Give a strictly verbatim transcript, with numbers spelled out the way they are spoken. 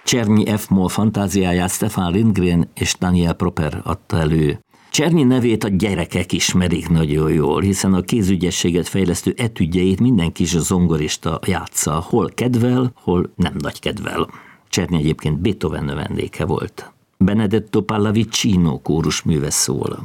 Czernyi F-moll fantáziáját Stefan Lindgren és Daniel Proper adta elő. Czernyi nevét a gyerekek ismerik nagyon jól, hiszen a kézügyességet fejlesztő etüdjeit minden kis zongorista játsza, hol kedvel, hol nem nagy kedvel. Czernyi egyébként Beethoven növendéke volt. Benedetto Pallavicino kórusműve szól.